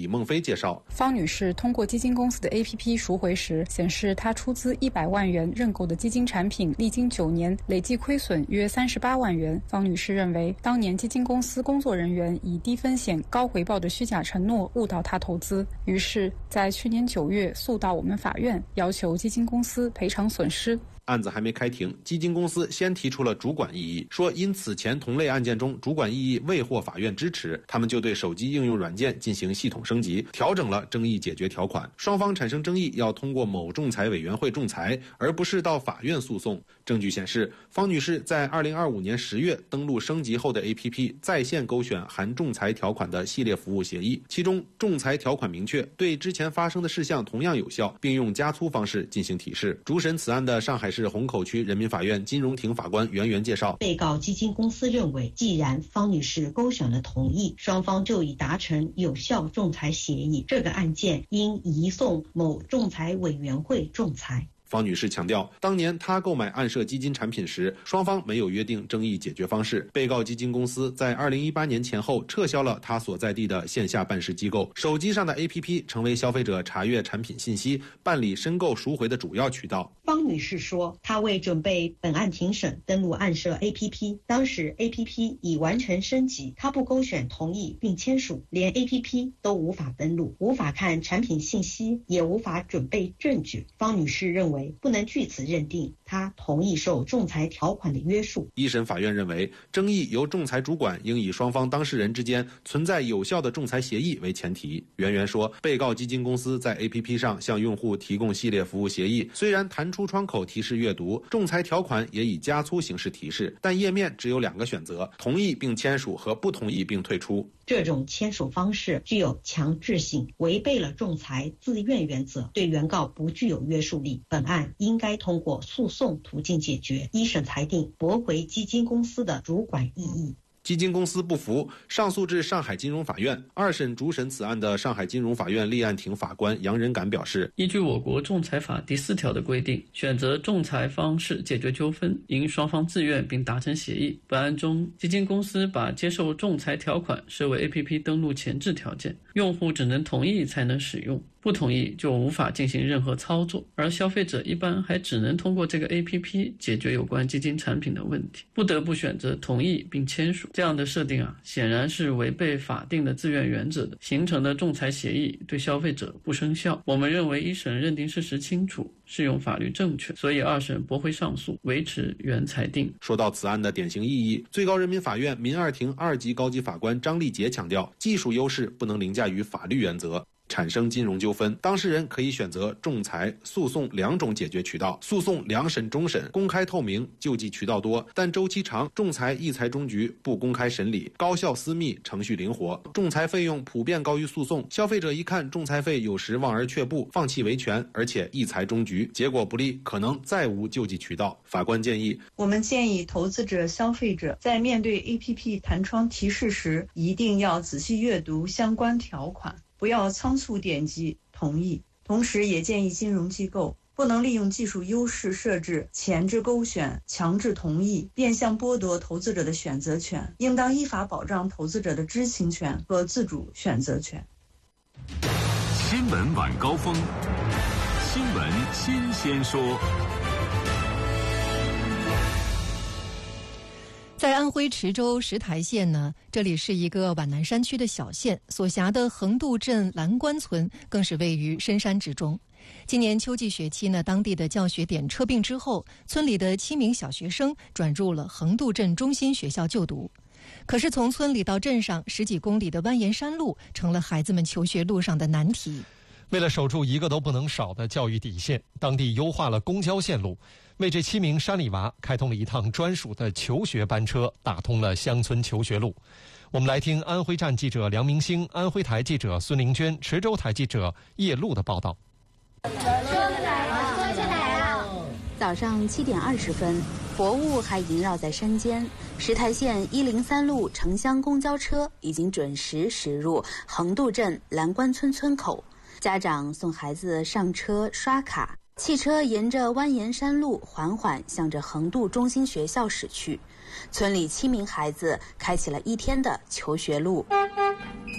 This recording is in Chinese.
孟飞介绍， 方女士通过基金公司的 APP 赎回时，显示她出资100万元认购的基金产品，历经9年累计亏损约38万元。方女士认为，当年基金公司工作人员以低风险高回报的虚假承诺误导她投资，于是在去年9月诉到我们法院，要求基金公司赔偿损失。 案子还没开庭，基金公司先提出了主管异议，说因此前同类案件中主管异议未获法院支持，他们就对手机应用软件进行系统升级，调整了争议解决条款。双方产生争议要通过某仲裁委员会仲裁，而不是到法院诉讼。证据显示，方女士在2025年10月登录升级后的 APP 在线勾选含仲裁条款的系列服务协议，其中仲裁条款明确对之前发生的事项同样有效，并用加粗方式进行提示。主审此案的上海市虹口区人民法院金融庭法官袁元介绍， 被告基金公司认为，既然方女士勾选了同意，双方就已达成有效仲裁协议，这个案件应移送某仲裁委员会仲裁。 方女士强调，当年她购买暗设基金产品时，双方没有约定争议解决方式。被告基金公司在2018年前后撤销了她所在地的线下办事机构，手机上的 APP 成为消费者查阅产品信息、办理申购赎回的主要渠道。 方女士说，她为准备本案庭审，登录暗设 APP， 当时 APP 已完成升级，她不勾选同意并签署，连 APP 都无法登录，无法看产品信息，也无法准备证据。方女士认为，不能据此认定他同意受仲裁条款的约束。 一审法院认为，争议由仲裁主管应以双方当事人之间存在有效的仲裁协议为前提。袁元说，被告基金公司在 APP 上向用户提供系列服务协议，虽然弹出窗口提示阅读，仲裁条款也以加粗形式提示，但页面只有2个选择：同意并签署和不同意并退出。 这种签署方式具有强制性，违背了仲裁自愿原则，对原告不具有约束力。本案应该通过诉讼途径解决。一审裁定驳回基金公司的主管异议。 基金公司不服，上诉至上海金融法院。二审主审此案的上海金融法院立案庭法官杨仁感表示， 依据我国仲裁法第4条的规定，选择仲裁方式解决纠纷，应双方自愿并达成协议。本案中，基金公司把接受仲裁条款设为 APP 登录前置条件，用户只能同意才能使用，不同意就无法进行任何操作，而消费者一般还只能通过这个 APP 解决有关基金产品的问题，不得不选择同意并签署。这样的设定显然是违背法定的自愿原则的，形成的仲裁协议对消费者不生效。我们认为一审认定事实清楚，适用法律正确，所以二审驳回上诉，维持原裁定。 说到此案的典型意义，最高人民法院民二庭2级高级法官张立杰强调，技术优势不能凌驾于法律原则。产生金融纠纷，当事人可以选择仲裁、诉讼2种解决渠道。诉讼2审终审，公开透明，救济渠道多，但周期长；仲裁一裁终局，不公开审理，高效私密，程序灵活。仲裁费用普遍高于诉讼，消费者一看仲裁费，有时望而却步，放弃维权，而且一裁终局，结果不利，可能再无救济渠道。法官建议， 我们建议投资者、消费者在面对 APP 弹窗提示时，一定要仔细阅读相关条款，不要仓促点击同意。同时也建议金融机构不能利用技术优势设置前置勾选、强制同意，变相剥夺投资者的选择权，应当依法保障投资者的知情权和自主选择权。 新闻晚高峰，新闻新鲜说。 在安徽池州石台县呢，这里是一个皖南山区的小县，所辖的横渡镇蓝关村更是位于深山之中。今年秋季学期呢，当地的教学点撤并之后，村里的7名小学生转入了横渡镇中心学校就读。可是从村里到镇上10几公里的蜿蜒山路，成了孩子们求学路上的难题。 为了守住一个都不能少的教育底线，当地优化了公交线路，为这7名山里娃开通了一趟专属的求学班车，打通了乡村求学路。我们来听安徽站记者梁明星、安徽台记者孙玲娟、池州台记者叶璐的报道。 早上7点20分，薄雾还萦绕在山间，石台县103路城乡公交车已经准时驶入横渡镇蓝关村村口。家长送孩子上车刷卡，汽车沿着蜿蜒山路缓缓向着横渡中心学校驶去。村里7名孩子开启了一天的求学路。